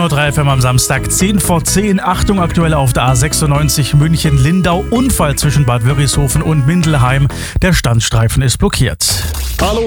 Nord 3 FM am Samstag 10 vor 10. Achtung, aktuell auf der A96 München-Lindau. Unfall zwischen Bad Wörishofen und Mindelheim. Der Standstreifen ist blockiert. Hallo,